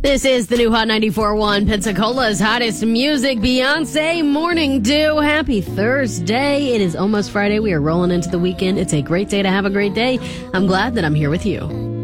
This is the new Hot 94.1 Pensacola's hottest music. Beyonce, Morning Dew. Happy Thursday. It is almost Friday. We are rolling into the weekend. It's a great day to have a great day. I'm glad that I'm here with you.